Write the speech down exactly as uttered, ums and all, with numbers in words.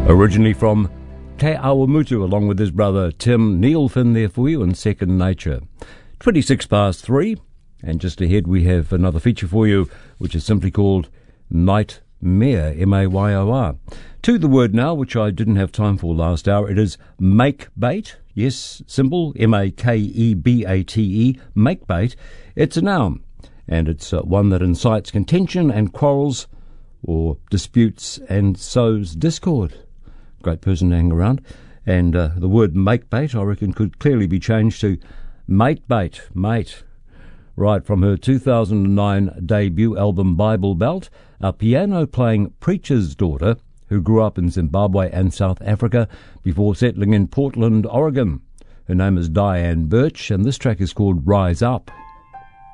Originally from Te Awamutu, along with his brother Tim. Neil Finn there for you in Second Nature. twenty-six past three, and just ahead we have another feature for you, which is simply called Nightmare, M A Y O R. To the word now, which I didn't have time for last hour, it is make bait. Yes, simple, M A K E B A T E, make bait. It's a noun, and it's uh, one that incites contention and quarrels or disputes and sows discord. Great person to hang around. And uh, the word make bait, I reckon, could clearly be changed to mate bait, mate. Right from her two thousand nine debut album Bible Belt, a piano-playing preacher's daughter who grew up in Zimbabwe and South Africa before settling in Portland, Oregon. Her name is Diane Birch, and this track is called Rise Up.